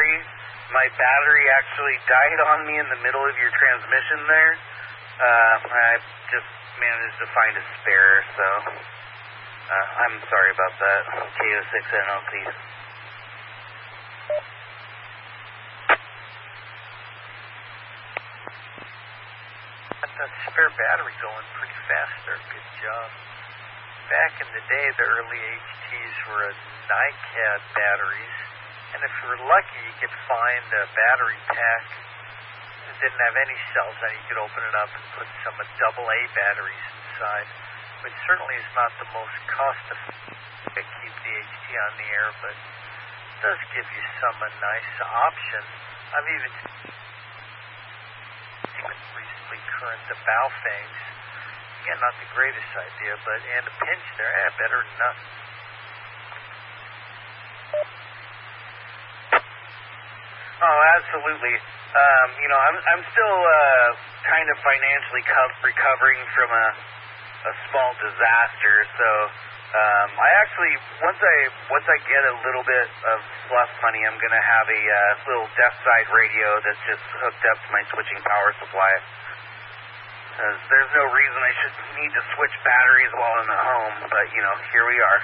my battery actually died on me in the middle of your transmission there. I just managed to find a spare, so I'm sorry about that. KO6NLC. Got that spare battery going pretty fast there. Good job. Back in the day, the early HTs were NiCad batteries, and if you were lucky, you could find a battery pack that didn't have any cells, and you could open it up and put some AA batteries inside. Which certainly is not the most cost-effective to keep the HT on the air, but it does give you some nice option. I've even recently current the Baofangs. Again, not the greatest idea, but and a pinch there, better than nothing. Oh, absolutely. I'm still kind of financially recovering from a small disaster. So I actually once I get a little bit of fluff money, I'm gonna have a little desk side radio that's just hooked up to my switching power supply. There's no reason I should need to switch batteries while I'm at home, but here we are.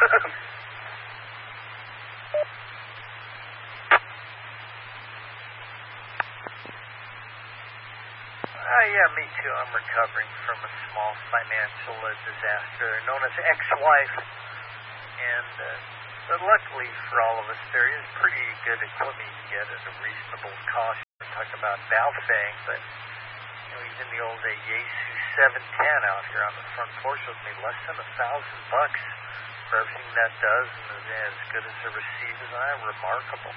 Yeah, me too. I'm recovering from a small financial disaster known as ex-wife. And but luckily for all of us, there is pretty good equipment you get at a reasonable cost. We talk about Baofeng, but even the old Yaesu 710 out here on the front porch with me, less than $1,000 for everything that does, and as good as the receivers are, remarkable.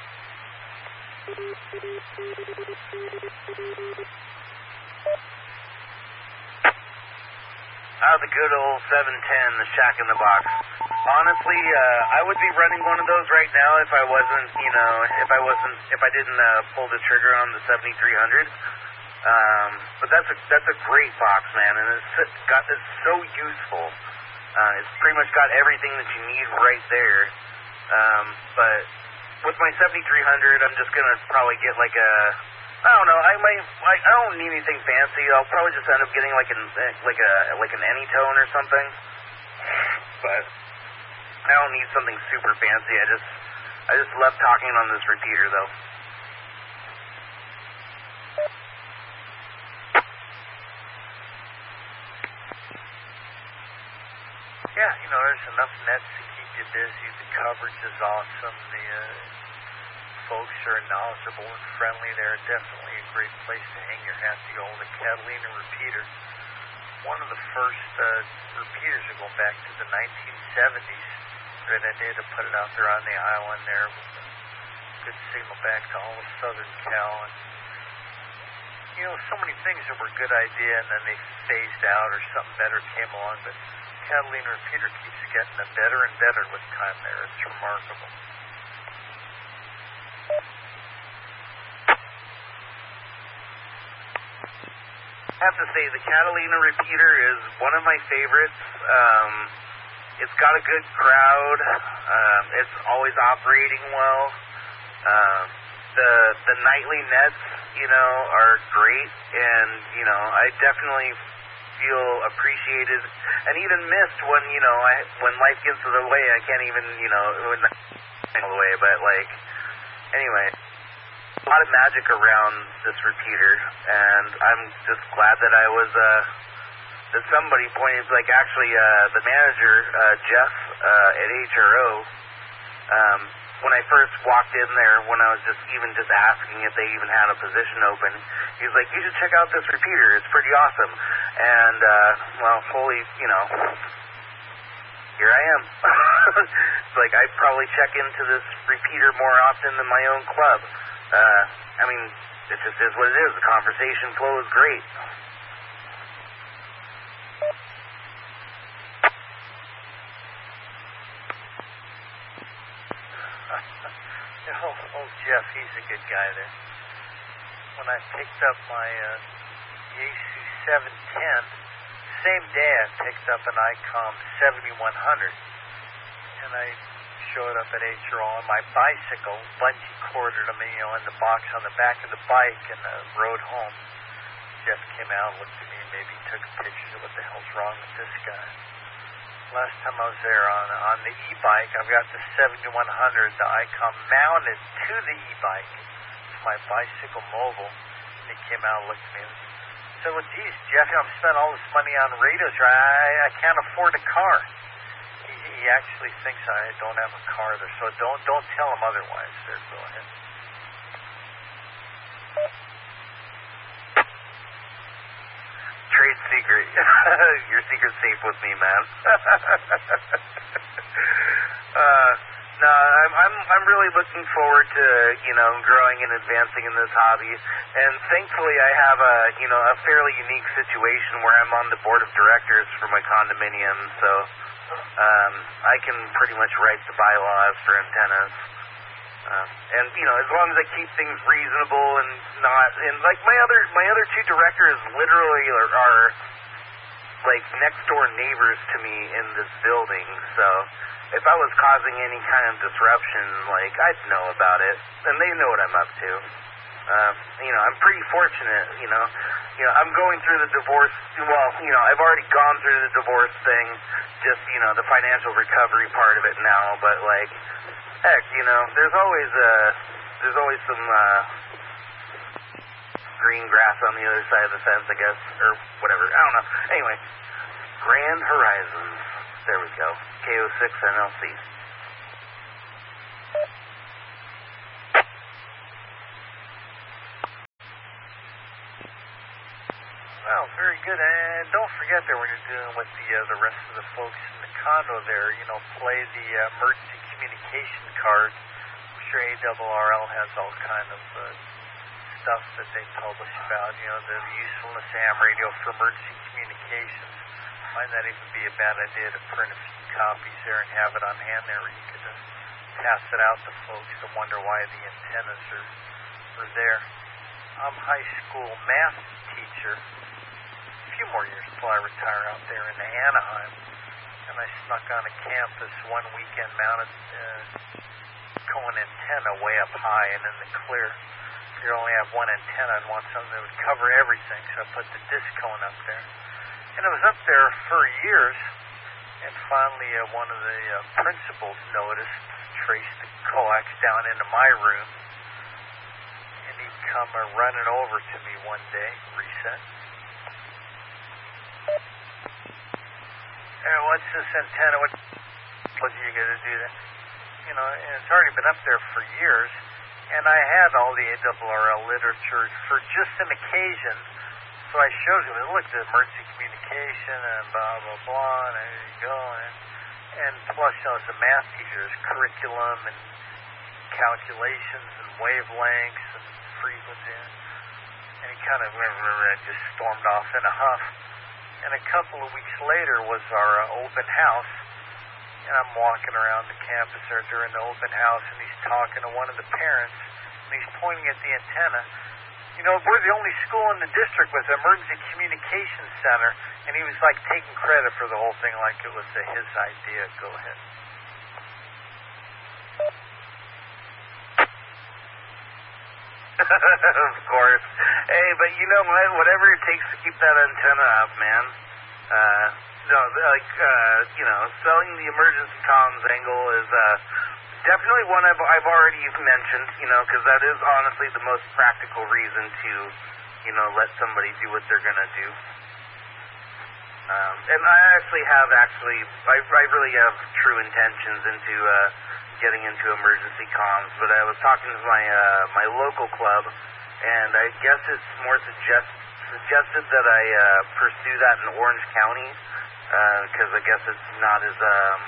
The good old 710, the Shack in the Box. Honestly, I would be running one of those right now if I wasn't, if I didn't pull the trigger on the 7300. But that's a great box, man, and it's so useful. It's pretty much got everything that you need right there. But with my 7300, I'm just gonna probably get like a, I don't know. I don't need anything fancy. I'll probably just end up getting like an Anytone or something. But I don't need something super fancy. I just love talking on this repeater though. Yeah, there's enough nets to keep you busy. The coverage is awesome. The folks are knowledgeable and friendly. They're definitely a great place to hang your hat. The old Catalina repeater. One of the first repeaters that go back to the 1970s. Great idea to put it out there on the island there. Good signal back to all of Southern Cal. And, so many things that were a good idea and then they phased out or something better came along. But Catalina repeater keeps getting better and better with time there. It's remarkable. I have to say, the Catalina repeater is one of my favorites. It's got a good crowd. It's always operating well. The nightly nets, are great, and I definitely feel appreciated and even missed when when life gets in the way. I can't even when the way, but anyway. A lot of magic around this repeater, and I'm just glad that I was that somebody pointed, actually the manager Jeff at HRO, when I first walked in there, when I was just asking if they even had a position open, he was like, you should check out this repeater, it's pretty awesome. And well, holy, here I am. It's like I'd probably check into this repeater more often than my own club. It just is what it is. The conversation flow is great. Oh, Jeff, he's a good guy there. When I picked up my Yaesu 710, same day I picked up an ICOM 7100. And I showed up at HRO on my bicycle, bungee corded him, in the box on the back of the bike, and rode home. Jeff came out, looked at me, maybe took a picture of what the hell's wrong with this guy. Last time I was there on the e-bike, I've got the 7100, the Icon mounted to the e-bike. It's my bicycle mobile. And he came out and looked at me and said, well, geez, Jeff, I've spent all this money on radios. I can't afford a car. He actually thinks I don't have a car there, so don't tell him otherwise. There, go ahead. Trade secret. Your secret's safe with me, man. No, I'm really looking forward to, growing and advancing in this hobby. And thankfully I have a fairly unique situation where I'm on the board of directors for my condominium, so I can pretty much write the bylaws for antennas. And as long as I keep things reasonable and not, and like my other two directors literally are like next door neighbors to me in this building, so if I was causing any kind of disruption, like, I'd know about it, and they know what I'm up to. I'm pretty fortunate, I'm going through the divorce, I've already gone through the divorce thing, just, the financial recovery part of it now, but, like, heck, there's always some, green grass on the other side of the fence, I guess, or whatever, I don't know. Anyway, Grand Horizons, there we go, KO6 NLC. Well, very good. And don't forget there when you're dealing with the rest of the folks in the condo there, play the emergency communication card. I'm sure ARRL has all kind of stuff that they publish about, the usefulness of ham radio for emergency communications. Might not even be a bad idea to print a few copies there and have it on hand there where you could pass it out to folks that wonder why the antennas are there. I'm a high school math teacher. A few more years before I retire out there in Anaheim. And I snuck on a campus one weekend, mounted cone antenna way up high and in the clear. You only have one antenna and want something that would cover everything, so I put the disc cone up there. And it was up there for years, and finally one of the principals noticed, traced the coax down into my room, and he'd come running over to me one day, reset. Hey, what's this antenna? What are you going to do that? And it's already been up there for years, and I had all the ARRL literature for just an occasion. So I showed him, look, the emergency communication and blah, blah, blah, and there you go. And plus, as a math teacher, there's curriculum and calculations and wavelengths and frequency. And he kind of just stormed off in a huff. And a couple of weeks later was our open house. And I'm walking around the campus there during the open house, and he's talking to one of the parents, and he's pointing at the antenna. We're the only school in the district with an emergency communications center, and he was like taking credit for the whole thing like it was his idea. Go ahead. Of course. Hey, but you know what? Whatever it takes to keep that antenna up, man. Selling the emergency comms angle is definitely one I've already mentioned, because that is honestly the most practical reason to, let somebody do what they're going to do. And I really have true intentions into getting into emergency comms, but I was talking to my local club, and I guess it's more suggested that I pursue that in Orange County, because I guess it's not as,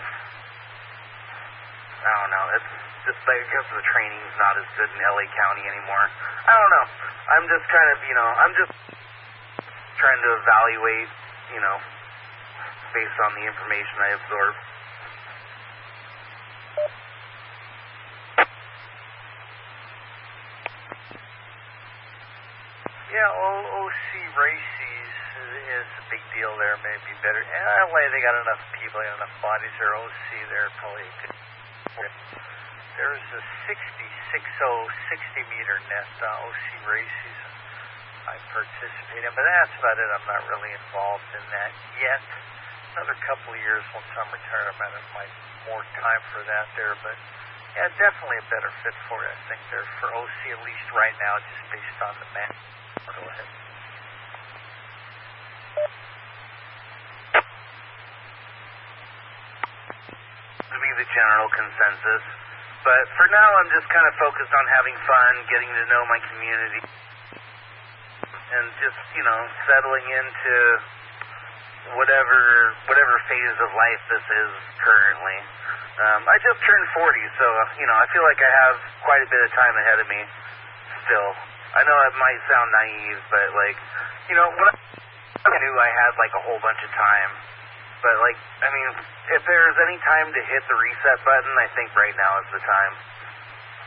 I don't know, it's just, I guess the training's not as good in LA County anymore. I don't know. I'm just kind of, I'm just trying to evaluate, based on the information I absorb. Yeah, OC races is a big deal there, maybe better. In LA, they got enough people, enough bodies there. OC there probably could for you. There's a 60-meter net OC race season I participate in, but that's about it. I'm not really involved in that yet. Another couple of years once I'm retired, I might have more time for that there, but yeah, definitely a better fit for it, I think, there for OC, at least right now, just based on the map. Go ahead. To be the general consensus, but for now I'm just kind of focused on having fun, getting to know my community, and just, settling into whatever phase of life this is currently. I just turned 40, so, I feel like I have quite a bit of time ahead of me still. I know it might sound naive, but, when I knew I had, a whole bunch of time. But, if there's any time to hit the reset button, I think right now is the time.